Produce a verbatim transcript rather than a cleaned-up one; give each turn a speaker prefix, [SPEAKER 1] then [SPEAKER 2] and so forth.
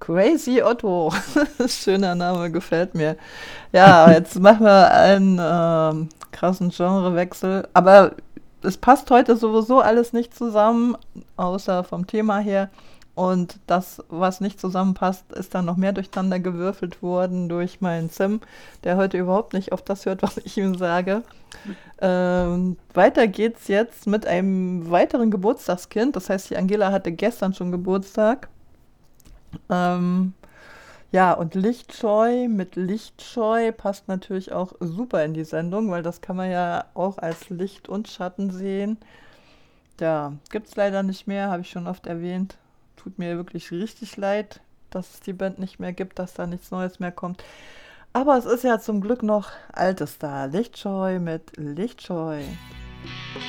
[SPEAKER 1] Crazy Otto. Schöner Name, gefällt mir. Ja, jetzt machen wir einen ähm, krassen Genrewechsel. Aber es passt heute sowieso alles nicht zusammen, außer vom Thema her. Und das, was nicht zusammenpasst, ist dann noch mehr durcheinander gewürfelt worden durch meinen Sim, der heute überhaupt nicht auf das hört, was ich ihm sage. Ähm, weiter geht's jetzt mit einem weiteren Geburtstagskind. Das heißt, die Angela hatte gestern schon Geburtstag. Ähm, ja, und lichtscheu mit lichtscheu passt natürlich auch super in die Sendung, weil das kann man ja auch als Licht und Schatten sehen. Ja, gibt's leider nicht mehr, habe ich schon oft erwähnt. Tut mir wirklich richtig leid, dass es die Band nicht mehr gibt, dass da nichts Neues mehr kommt. Aber es ist ja zum Glück noch altes da. Lichtscheu mit Lichtscheu.